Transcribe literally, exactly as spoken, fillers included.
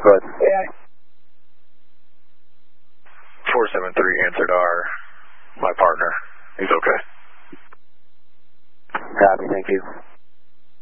Go ahead. Yeah. four seven three answered our, my partner. He's okay. Copy, thank you.